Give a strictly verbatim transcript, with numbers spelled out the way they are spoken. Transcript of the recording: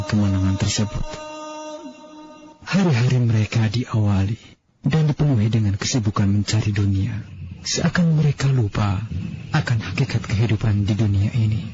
kemenangan tersebut. Hari-hari mereka diawali dan dipenuhi dengan kesibukan mencari dunia, seakan mereka lupa akan hakikat kehidupan di dunia ini.